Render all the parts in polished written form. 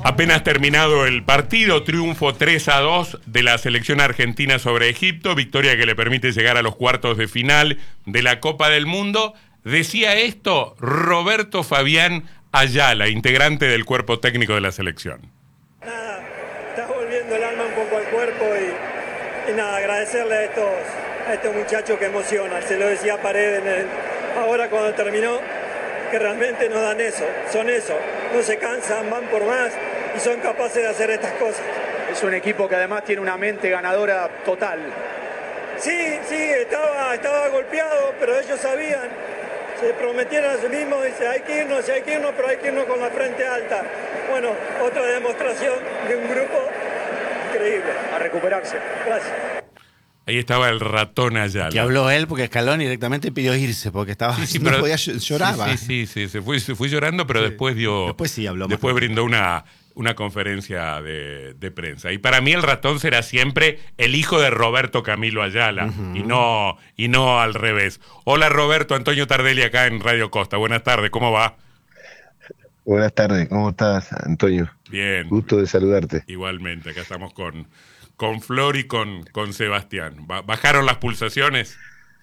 Apenas terminado el partido, triunfo 3-2 de la selección argentina sobre Egipto, victoria que le permite llegar a los cuartos de final de la Copa del Mundo. Decía esto Roberto Fabián Ayala, integrante del cuerpo técnico de la selección. Nada, está volviendo el alma un poco al cuerpo y nada, agradecerle a estos muchachos que emocionan. Se lo decía Paredes ahora cuando terminó, que realmente nos dan eso, son eso, no se cansan, van por más y son capaces de hacer estas cosas. Es un equipo que además tiene una mente ganadora total. Sí, estaba golpeado, pero ellos sabían, se prometieron a sí mismos, dice, hay que irnos, pero hay que irnos con la frente alta. Bueno, otra demostración de un grupo increíble. A recuperarse. Gracias. Ahí estaba el ratón Ayala. Que habló él porque Scaloni directamente pidió irse porque estaba no pero, podía, lloraba. Sí, se fue llorando, pero después dio. Después sí habló. Después brindó una conferencia de prensa. Y para mí el ratón será siempre el hijo de Roberto Camilo Ayala, y no al revés. Hola Roberto, Antonio Tardelli acá en Radio Costa. Buenas tardes, ¿cómo va? Buenas tardes, ¿cómo estás, Antonio? Bien. Gusto de saludarte. Igualmente, acá estamos con Flor y con Sebastián. ¿Bajaron las pulsaciones?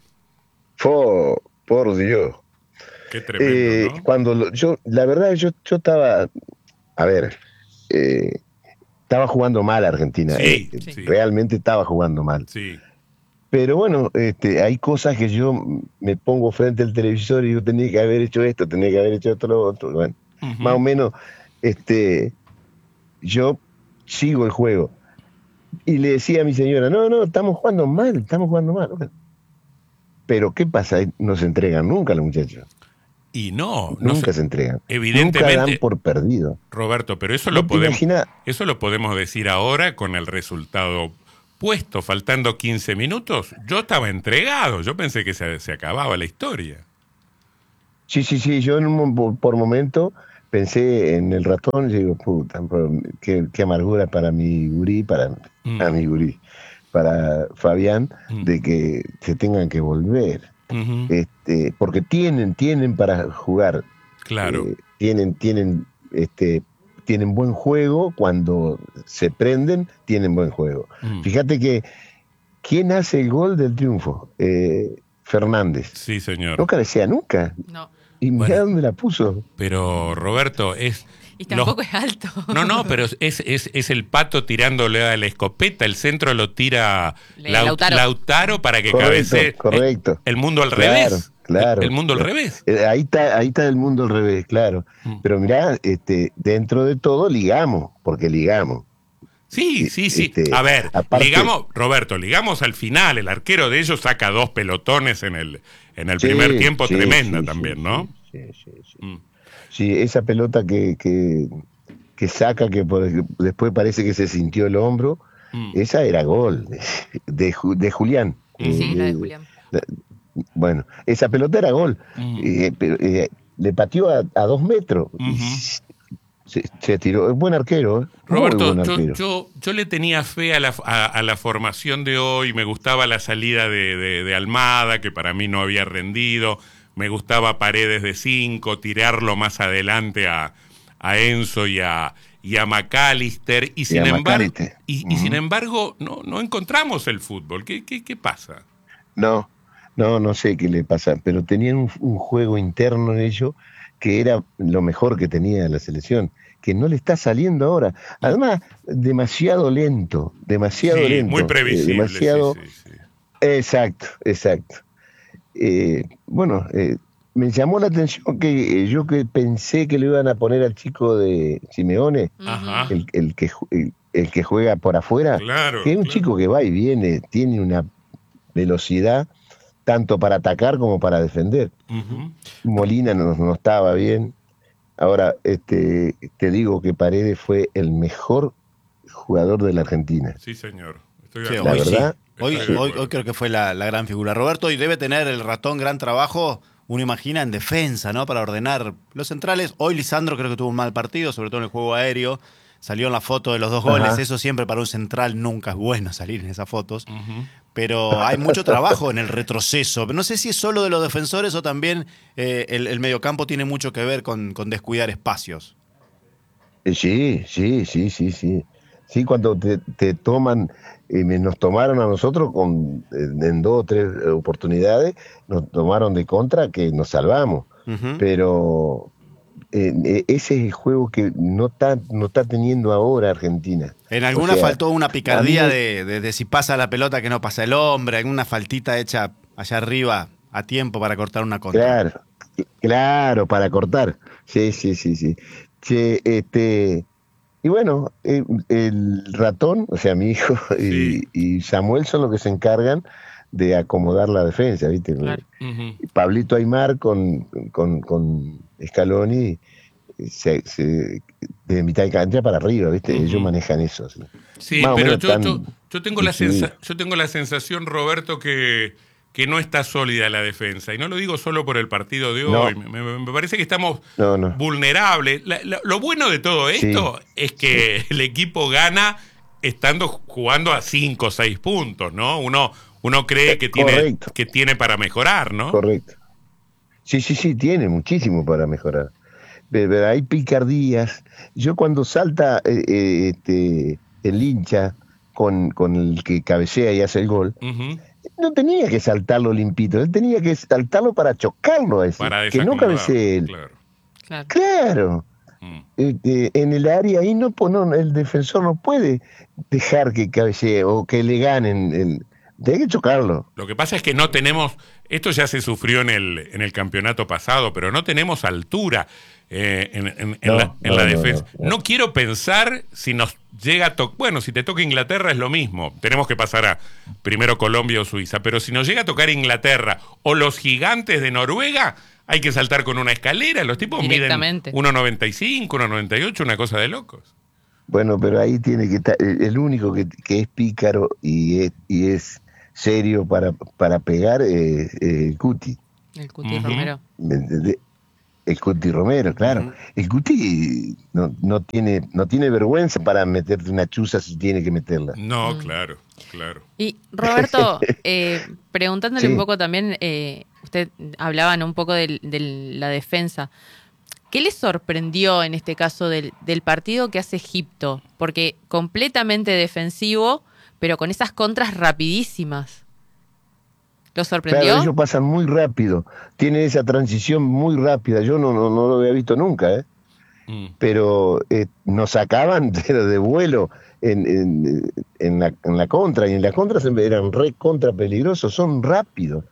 Por Dios. Qué tremendo, ¿no? Cuando la verdad, yo estaba, a ver, estaba jugando mal Argentina. Sí. Realmente estaba jugando mal. Sí. Pero bueno, hay cosas que yo me pongo frente al televisor y yo tenía que haber hecho esto, tenía que haber hecho esto, lo otro. Bueno, más o menos, yo sigo el juego. Y le decía a mi señora, no, estamos jugando mal. Bueno, pero ¿qué pasa? No se entregan nunca los muchachos. Y nunca se entregan. Evidentemente. Nunca dan por perdido. Roberto, pero eso ¿No eso lo podemos decir ahora con el resultado puesto, faltando 15 minutos. Yo estaba entregado, yo pensé que se acababa la historia. Sí, yo por momento pensé en el ratón y digo, puta, qué amargura para mi gurí, para Fabián, de que se tengan que volver. Porque tienen para jugar. Claro. Tienen buen juego, cuando se prenden, tienen buen juego. Fíjate que, ¿quién hace el gol del triunfo? Fernández. Sí, señor. No cabecea nunca. No. Y mirá dónde la puso. Pero, Roberto, y tampoco es alto. No, pero es el Pato tirándole a la escopeta, el centro lo tira Lautaro para que cabecee. Correcto. El mundo al revés. Claro. El mundo al revés. Ahí está el mundo al revés, claro. Pero mirá, dentro de todo ligamos. Sí. A ver, aparte, ligamos al final. El arquero de ellos saca 2 pelotones en el primer tiempo, tremenda también, ¿no? Sí, esa pelota que saca, después parece que se sintió el hombro, esa era gol de Julián. Sí, la de Julián. Bueno, esa pelota era gol. Pero, le pateó a 2 metros. Se tiró. Es buen arquero. Roberto, buen arquero. yo le tenía fe a la formación de hoy. Me gustaba la salida de Almada, que para mí no había rendido. Me gustaba Paredes de 5, tirarlo más adelante a Enzo y a McAllister. Y sin embargo, no encontramos el fútbol. ¿Qué pasa? No sé qué le pasa, pero tenían un juego interno en ellos que era lo mejor que tenía la selección, que no le está saliendo ahora. Además, demasiado lento. Muy previsible. Sí. Exacto. Me llamó la atención que yo que pensé que le iban a poner al chico de Simeone, el que juega por afuera, que es un chico que va y viene, tiene una velocidad tanto para atacar como para defender. Molina no estaba bien. Ahora, te digo que Paredes fue el mejor jugador de la Argentina. Sí, señor. La verdad. Hoy creo que fue la gran figura. Roberto, y debe tener el ratón gran trabajo, uno imagina, en defensa, ¿no? Para ordenar los centrales. Hoy Lisandro creo que tuvo un mal partido, sobre todo en el juego aéreo. Salió en la foto de los 2 goles. Eso siempre para un central nunca es bueno, salir en esas fotos. Pero hay mucho trabajo en el retroceso. No sé si es solo de los defensores o también el mediocampo tiene mucho que ver con descuidar espacios. Sí, sí, sí, sí, sí. Sí, cuando te toman, nos tomaron a nosotros en 2 o 3 oportunidades, nos tomaron de contra que nos salvamos. Ujú. Pero ese es el juego que no está teniendo ahora Argentina. En O alguna sea, faltó una a mí picardía de si pasa la pelota que no pasa el hombre, alguna faltita hecha allá arriba a tiempo para cortar una contra. claro, claro, para cortar. Sí, sí, sí, sí. Che, y bueno, el ratón, o sea, mi hijo Sí. y Samuel son los que se encargan de acomodar la defensa, ¿viste? Claro. Ujú. Pablito Aymar con Scaloni de mitad de cancha para arriba, ¿viste? Ujú. Ellos manejan eso. ¿Sí? Sí, Más o pero menos están yo tengo distribuidos. yo tengo la sensación, Roberto, que no está sólida la defensa. Y no lo digo solo por el partido de No, hoy. Me parece que estamos no, no. vulnerables. Lo bueno de todo Sí, esto es que el equipo gana estando jugando a 5 o 6 puntos, ¿no? Uno cree correcto, que tiene para mejorar, ¿no? correcto. Sí, sí, sí, tiene muchísimo para mejorar. Pero hay picardías. Yo cuando salta el hincha con el que cabecea y hace el gol, Ujú. no tenía que saltarlo limpito, él tenía que saltarlo para chocarlo a ese, Para que no desacomodarlo, cabecee él. claro. Claro. Claro, Mm. en el área ahí no, el defensor no puede dejar que cabecee o que le ganen, tiene que chocarlo. Lo que pasa es que no tenemos, esto ya se sufrió en el campeonato pasado, pero no tenemos altura en No, la no, defensa. no. No quiero pensar si nos llega a tocar, bueno, si te toca Inglaterra es lo mismo, tenemos que pasar a primero Colombia o Suiza, pero si nos llega a tocar Inglaterra o los gigantes de Noruega, hay que saltar con una escalera, los tipos miden Directamente. 1,95, 1,98, una cosa de locos. Bueno, pero ahí tiene que estar, el único que es pícaro y es serio para pegar es el Cuti. El Cuti Ujú. Romero. ¿Me entendés? El Cuti Romero, claro. Ujú. El Cuti no tiene vergüenza para meterte una chuza si tiene que meterla. No, claro, claro. Y Roberto, preguntándole Sí. un poco también, usted hablaban un poco de la defensa. ¿Qué le sorprendió en este caso del partido que hace Egipto? Porque completamente defensivo, pero con esas contras rapidísimas. ¿Lo sorprendió? Claro, ellos pasan muy rápido, tienen esa transición muy rápida. Yo no lo había visto nunca, ¿eh? Mm. Pero nos sacaban pero de vuelo en la contra, y en la contra eran re contra peligrosos, son rápidos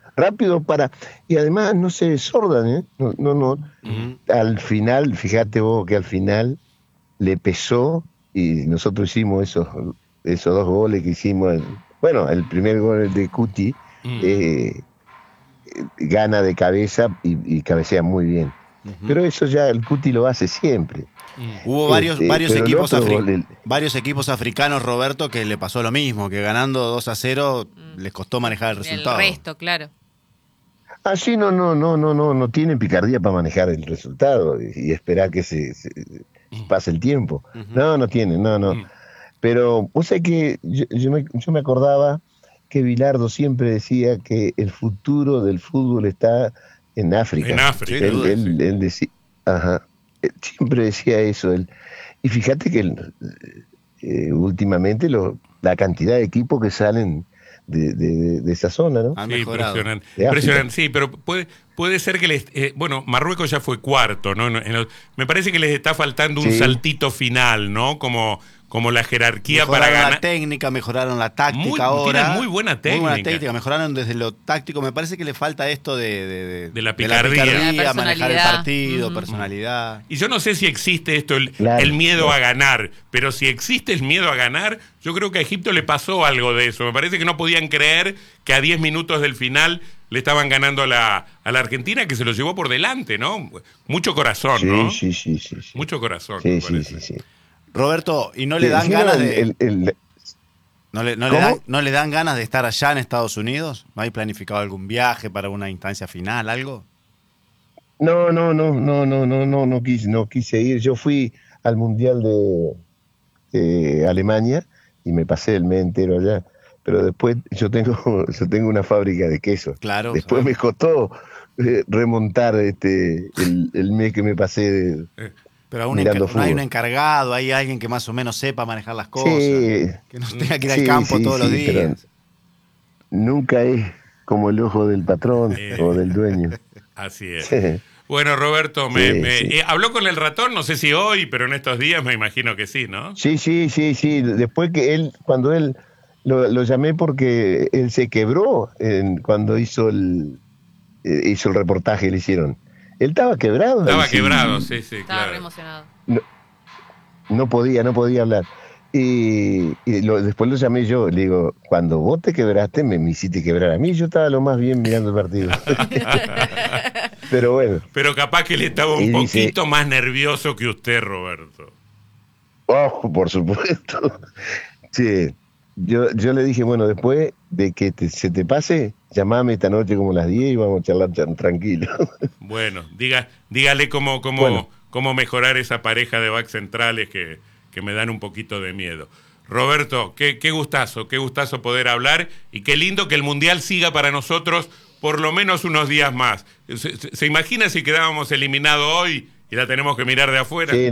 y además no se desordan, ¿eh? No. Al final, fíjate vos que al final le pesó y nosotros hicimos esos 2 goles que hicimos, el primer gol de Cuti, gana de cabeza y cabecea muy bien. Pero eso ya el Cuti lo hace siempre. Hubo varios pero el equipos otro gol, varios equipos africanos, Roberto, que le pasó lo mismo, que ganando 2-0 les costó manejar el resultado. El resto, claro. sí, no tienen picardía para manejar el resultado y esperar que se pase el tiempo. No tienen, no. Pero vos sabés que yo me acordaba que Bilardo siempre decía que el futuro del fútbol está en África. En África. Él decía, ajá, siempre decía eso él. Y fíjate que últimamente la cantidad de equipos que salen de esa zona, ¿no? Han Sí, mejorado. impresionante. De África. Impresionante, sí, pero puede ser que bueno, Marruecos ya fue cuarto, ¿no? Me parece que les está faltando un Sí. saltito final, ¿no? Como la jerarquía para Mejoraron ganar. la técnica, mejoraron la táctica ahora. Tienen muy buena técnica. Mejoraron desde lo táctico. Me parece que le falta esto de la picardía. La manejar el personalidad. partido, Ujú. personalidad. Y yo no sé si existe esto, Claro, el miedo claro. a ganar, pero si existe el miedo a ganar, yo creo que a Egipto le pasó algo de eso. Me parece que no podían creer que a 10 minutos del final le estaban ganando a la Argentina, que se lo llevó por delante, ¿no? Mucho corazón, ¿no? Sí. Mucho corazón, Sí, me sí, parece. sí. Roberto, ¿y no le dan Sí, ganas no, de no le ¿Cómo? no le dan ganas de estar allá en Estados Unidos? ¿No hay planificado algún viaje para una instancia final, algo? No quise ir. Yo fui al Mundial de Alemania y me pasé el mes entero allá. Pero después yo tengo una fábrica de quesos. Claro. Después me costó remontar el mes que me pasé Pero mirando fútbol. no hay un encargado, hay alguien que más o menos sepa manejar las cosas, sí, que no tenga que ir al campo todos los días. Nunca es como el ojo del patrón o del dueño. Así es. Sí. Bueno, Roberto, habló con el ratón, no sé si hoy, pero en estos días me imagino que sí, ¿no? Sí. Después que cuando él lo llamé porque él se quebró cuando hizo el reportaje que le hicieron. Él estaba quebrado. Estaba quebrado, sí, estaba claro. re emocionado. No podía hablar. Y después lo llamé yo, le digo, cuando vos te quebraste, me hiciste quebrar a mí, yo estaba lo más bien mirando el partido. Pero bueno. Pero capaz que él estaba un poquito más nervioso que usted, Roberto. Oh, por supuesto. Sí, yo le dije, bueno, después de que se te pase, llamame esta noche como las 10 y vamos a charlar tranquilo. Bueno, dígale cómo mejorar esa pareja de back centrales que me dan un poquito de miedo. Roberto, qué gustazo poder hablar y qué lindo que el Mundial siga para nosotros por lo menos unos días más. ¿Se imagina si quedábamos eliminados hoy y la tenemos que mirar de afuera? Sí,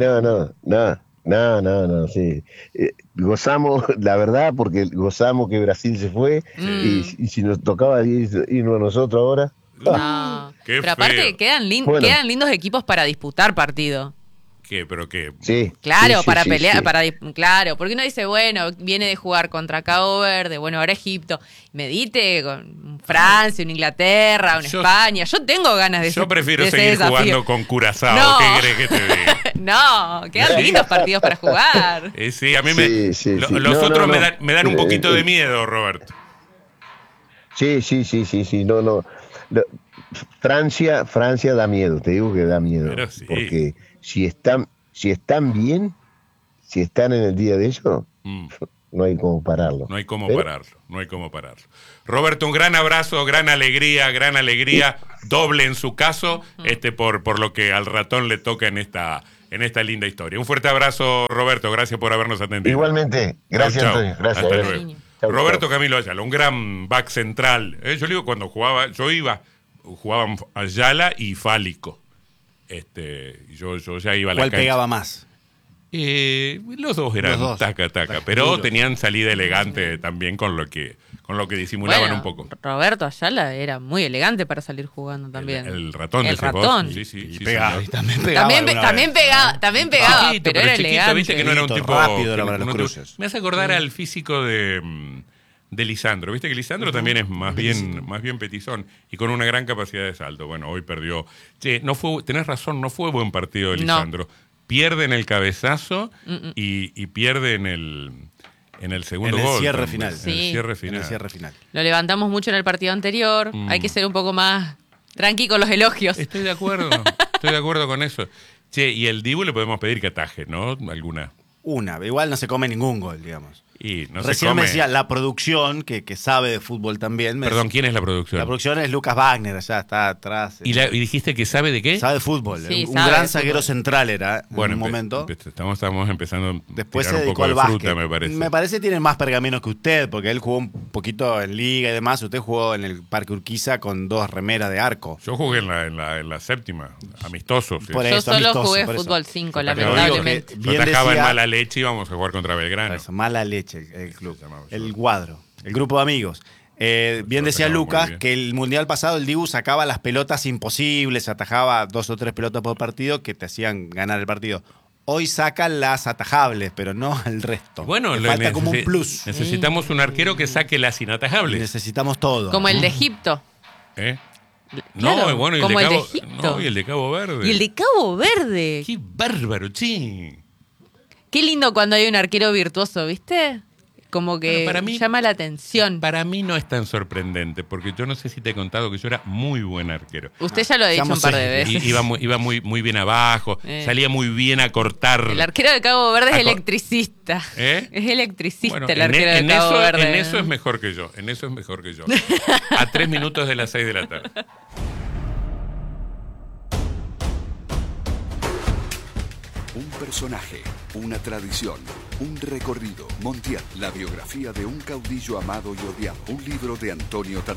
no, sí. Gozamos, la verdad, porque gozamos que Brasil se fue y si nos tocaba irnos nosotros ahora... No, pero aparte quedan lindos equipos para disputar partido. ¿Pero qué? Sí. Claro, sí, para sí, pelear, sí. Claro, porque uno dice, bueno, viene de jugar contra Cabo Verde, bueno, ahora Egipto, medite con Francia, una Inglaterra, una España, yo tengo ganas de Yo prefiero seguir jugando con Curazao, no. ¿Qué crees que te diga? No, quedan lindos partidos para jugar. Sí, a mí los otros me dan un poquito de miedo, Roberto. Sí, no. Francia da miedo, te digo que da miedo. Pero sí. Porque si están bien, si están en el día de ellos, no hay cómo pararlo. No hay cómo pararlo. Roberto, un gran abrazo, gran alegría, doble en su caso, por lo que al ratón le toca en esta linda historia. Un fuerte abrazo, Roberto, gracias por habernos atendido. Igualmente, gracias, Antonio. Gracias. Hasta luego. Roberto Camilo Ayala, un gran back central. Yo le digo, cuando jugaban Ayala y Fálico. Yo ya iba a la cancha. ¿Cuál pegaba más? Los dos eran taca, pero tenían salida elegante también con lo que disimulaban un poco. Roberto Ayala era muy elegante para salir jugando también. El ratón. Sí, pegaba. También pegaba, pero era elegante. Viste que no era un tipo rápido para los cruces. Me hace acordar al físico de Lisandro. Viste que Lisandro también es más bien petizón y con una gran capacidad de salto. Bueno, hoy perdió. Tenés razón, no fue buen partido de Lisandro. No. Pierde en el cabezazo y pierde en el segundo gol. En el cierre final. Lo levantamos mucho en el partido anterior. Hay que ser un poco más tranqui con los elogios. Estoy de acuerdo con eso. Y el Dibu le podemos pedir que ataje, ¿no? Alguna. Igual no se come ningún gol, digamos. Y no Recién me decía la producción, que sabe de fútbol también. Perdón, ¿quién es la producción? La producción es Lucas Wagner, allá está atrás. ¿Y dijiste que sabe de qué? Sabe de fútbol. Sí, un gran zaguero central era en un momento. Estamos empezando Después a tirar se un poco dedicó de al fruta, básquet. me parece. Me parece que tiene más pergaminos que usted, porque él jugó un poquito en liga y demás. Usted jugó en el Parque Urquiza con 2 remeras de arco. Yo jugué en la séptima, amistoso. Sí. Yo solo jugué fútbol 5, lamentablemente. Yo atajaba en Mala Leche y íbamos a jugar contra Belgrano. Eso, Mala Leche, el club. El cuadro, el grupo de amigos. Bien decía Lucas que el mundial pasado el Dibu sacaba las pelotas imposibles, atajaba 2 o 3 pelotas por partido que te hacían ganar el partido. Hoy sacan las atajables, pero no el resto. Bueno, le falta como un plus. Necesitamos un arquero que saque las inatajables. Necesitamos todo. Como el de Egipto. No, bueno, como el de Egipto. No, y el de Cabo Verde. Y el de Cabo Verde. Qué bárbaro, sí. Qué lindo cuando hay un arquero virtuoso, ¿viste? Como que para mí, llama la atención. Para mí no es tan sorprendente, porque yo no sé si te he contado que yo era muy buen arquero. Usted ya lo ha dicho un par de veces. Iba muy bien abajo, salía muy bien a cortar. El arquero de Cabo Verde es electricista. Es electricista el arquero de Cabo Verde. En eso es mejor que yo, A 3 minutos de las 6 de la tarde. Un personaje, una tradición, un recorrido. Montiel, la biografía de un caudillo amado y odiado. Un libro de Antonio Tardelli.